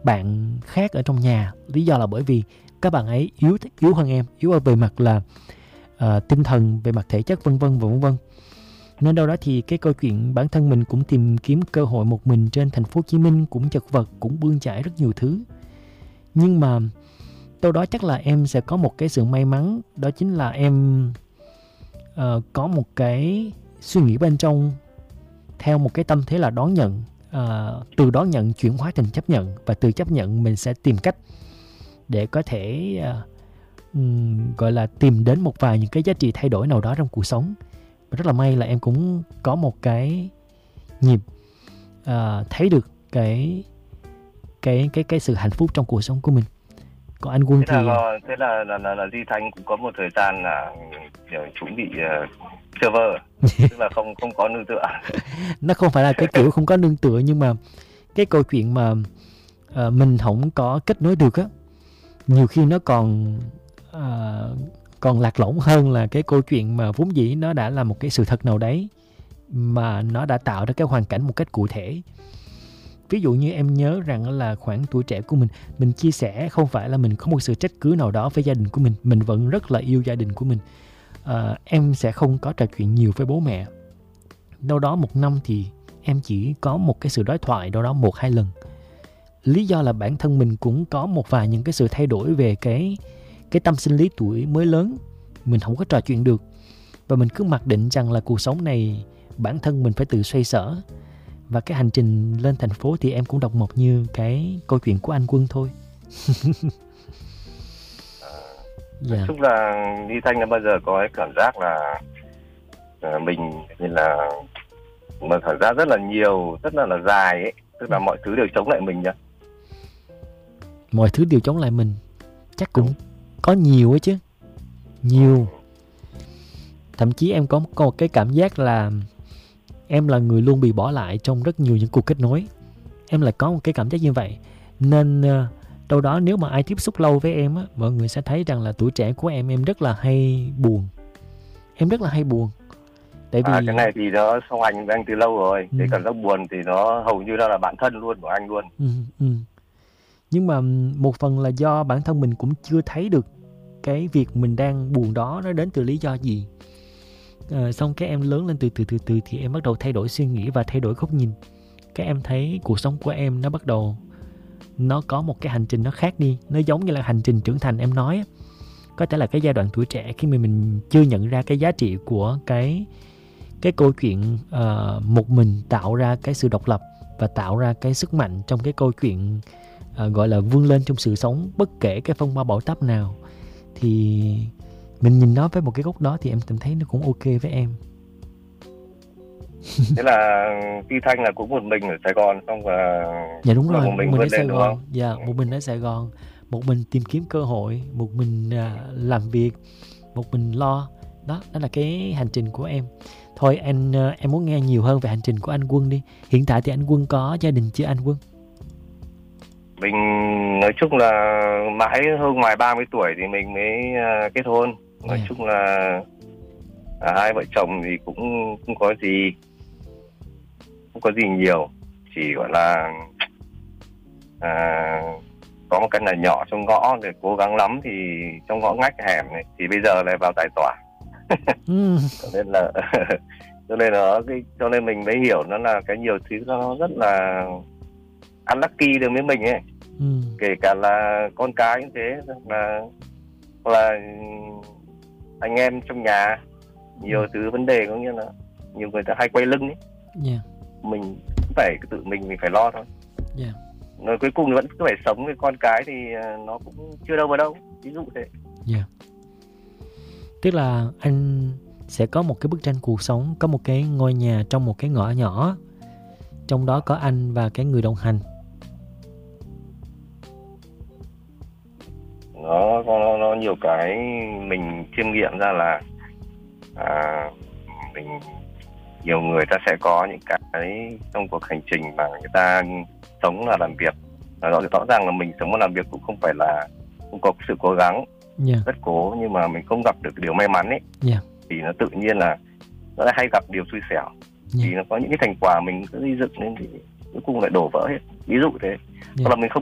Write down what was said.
bạn khác ở trong nhà. Lý do là bởi vì các bạn ấy yếu hơn em, yếu ở về mặt là tinh thần, về mặt thể chất, vân vân và vân vân. Nên đâu đó thì cái câu chuyện bản thân mình cũng tìm kiếm cơ hội một mình trên thành phố Hồ Chí Minh, cũng chật vật, cũng bươn chải rất nhiều thứ. Nhưng mà đâu đó chắc là em sẽ có một cái sự may mắn, đó chính là em có một cái suy nghĩ bên trong theo một cái tâm thế là đón nhận, từ đón nhận chuyển hóa thành chấp nhận, và từ chấp nhận mình sẽ tìm cách để có thể gọi là tìm đến một vài những cái giá trị thay đổi nào đó trong cuộc sống. Và rất là may là em cũng có một cái nhịp thấy được cái sự hạnh phúc trong cuộc sống của mình. Còn anh Quân thế thì thế là Duy Thanh cũng có một thời gian là chúng bị server, tức là không có nương tựa. nó không phải là cái kiểu không có nương tựa, nhưng mà cái câu chuyện mà mình không có kết nối được á, nhiều khi nó còn lạc lõng hơn là cái câu chuyện mà vốn dĩ nó đã là một cái sự thật nào đấy mà nó đã tạo ra cái hoàn cảnh một cách cụ thể. Ví dụ như em nhớ rằng là khoảng tuổi trẻ của mình chia sẻ không phải là mình có một sự trách cứ nào đó với gia đình của mình vẫn rất là yêu gia đình của mình. Em sẽ không có trò chuyện nhiều với bố mẹ. Đâu đó một năm thì em chỉ có một cái sự đối thoại đâu đó 1-2 lần. Lý do là bản thân mình cũng có một vài những cái sự thay đổi về cái tâm sinh lý tuổi mới lớn. Mình không có trò chuyện được. Và mình cứ mặc định rằng là cuộc sống này bản thân mình phải tự xoay sở. Và cái hành trình lên thành phố thì em cũng đọc một như cái câu chuyện của anh Quân thôi. Nói chung là Duy Thanh đã bao giờ có cái cảm giác là mình như là một thời gian rất là nhiều, rất là dài ấy, tức là mọi thứ đều chống lại mình nhá. Mọi thứ đều chống lại mình, chắc cũng có nhiều ấy chứ, nhiều. Thậm chí em có một cái cảm giác là em là người luôn bị bỏ lại trong rất nhiều những cuộc kết nối. Em lại có một cái cảm giác như vậy. Nên đâu đó nếu mà ai tiếp xúc lâu với em á, mọi người sẽ thấy rằng là tuổi trẻ của em rất là hay buồn. Em rất là hay buồn. Tại vì cái này thì nó song hành với anh từ lâu rồi. Cái cảm giác buồn thì nó hầu như là bạn thân luôn của anh luôn. Nhưng mà một phần là do bản thân mình cũng chưa thấy được cái việc mình đang buồn đó nó đến từ lý do gì. Xong cái em lớn lên từ từ thì em bắt đầu thay đổi suy nghĩ và thay đổi góc nhìn. Cái em thấy cuộc sống của em nó bắt đầu nó có một cái hành trình nó khác đi. Nó giống như là hành trình trưởng thành em nói. Có thể là cái giai đoạn tuổi trẻ khi mà mình chưa nhận ra cái giá trị của cái câu chuyện một mình tạo ra cái sự độc lập và tạo ra cái sức mạnh trong cái câu chuyện gọi là vươn lên trong sự sống bất kể cái phong ba bão táp nào. Thì mình nhìn nó với một cái góc đó thì em cảm thấy nó cũng ok với em. Thế là Duy Thanh là cũng một mình ở Sài Gòn xong và dạ đúng rồi, một mình ở Sài Gòn. không? Dạ, một mình ở Sài Gòn, một mình tìm kiếm cơ hội, một mình làm việc, một mình lo. Đó là cái hành trình của em. Thôi em muốn nghe nhiều hơn về hành trình của anh Quân đi. Hiện tại thì anh Quân có gia đình chưa anh Quân? Mình nói chung là mãi hơn ngoài 30 tuổi thì mình mới kết hôn. Nói chung là hai vợ chồng thì cũng không có gì nhiều, chỉ gọi là có một căn nhà nhỏ trong ngõ để cố gắng lắm thì trong ngõ ngách hẻm này thì bây giờ lại vào giải tỏa. cho nên mình mới hiểu nó là cái nhiều thứ nó rất là unlucky đối với mình ấy. Kể cả là con cái như thế, là anh em trong nhà nhiều thứ vấn đề, có nghĩa là nhiều người ta hay quay lưng ấy. Mình phải tự mình phải lo thôi. Rồi cuối cùng vẫn cứ phải sống với con cái thì nó cũng chưa đâu vào đâu, ví dụ thế. Tức là anh sẽ có một cái bức tranh cuộc sống, có một cái ngôi nhà trong một cái ngõ nhỏ, trong đó có anh và cái người đồng hành. Nó nhiều cái mình chiêm nghiệm ra là nhiều người ta sẽ có những cái trong cuộc hành trình mà người ta sống là làm việc. Rõ ràng là mình sống và làm việc cũng không phải là không có sự cố gắng, rất cố, nhưng mà mình không gặp được điều may mắn ấy, thì nó tự nhiên là nó hay gặp điều xui xẻo. Thì nó có những cái thành quả mình cứ đi dựng lên thì cuối cùng lại đổ vỡ hết, ví dụ thế. Hoặc là mình không